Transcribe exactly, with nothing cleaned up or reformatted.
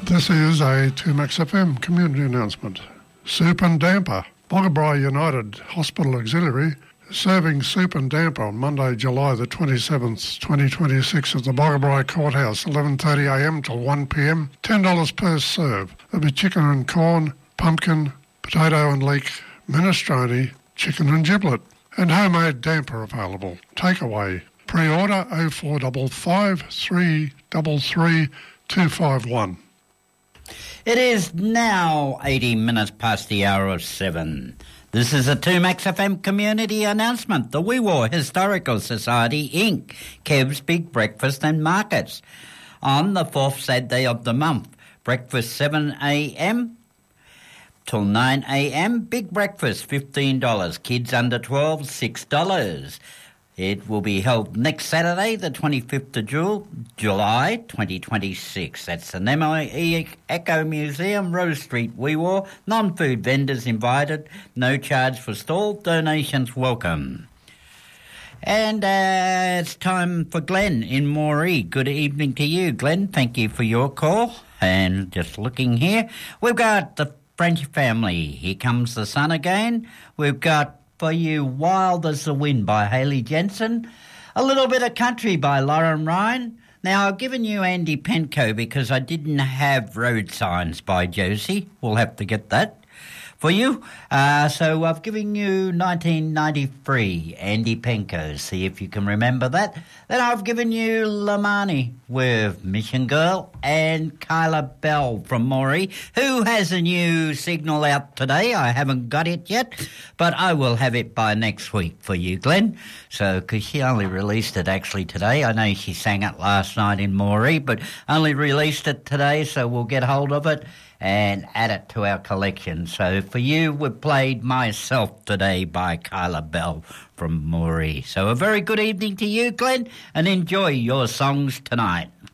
This is a two Max F M community announcement. Soup and Damper. Bogabri United Hospital Auxiliary is serving soup and damper on Monday, July the twenty-seventh, twenty twenty-six at the Bogabri Courthouse, eleven thirty a m till one p m, ten dollars per serve. There'll be chicken and corn, pumpkin, potato and leek, minestrone, chicken and giblet, and homemade damper available. Takeaway. Pre-order oh four five five, three three three, two five one. It is now eighteen minutes past the hour of seven. This is a two Max F M community announcement. The Wee Waa Historical Society, Incorporated, Kev's Big Breakfast and Markets. On the fourth Saturday of the month, breakfast seven a m till nine a m, big breakfast fifteen dollars, kids under twelve six dollars. It will be held next Saturday, the twenty-fifth of July, twenty twenty-six. That's the Nemo Echo Museum, Rose Street, Wee Waa. Non-food vendors invited. No charge for stall. Donations welcome. And uh, it's time for Glenn in Moree. Good evening to you, Glenn. Thank you for your call. And just looking here, we've got the French family. Here Comes the Sun Again. We've got for you Wild as the Wind by Hayley Jensen. A little bit of country by Lauren Ryan. Now, I've given you Andy Penco because I didn't have Road Signs by Josie. We'll have to get that for you. Uh, so I've given you nineteen ninety-three, Andy Penco. See if you can remember that. Then I've given you Lamani with Mission Girl and Kyla Bell from Moree, who has a new signal out today. I haven't got it yet, but I will have it by next week for you, Glenn. So, because she only released it actually today. I know she sang it last night in Moree, but only released it today, so we'll get hold of it and add it to our collection. So for you, we've played Myself today by Kyla Bell from Moree. So a very good evening to you, Glenn, and enjoy your songs tonight.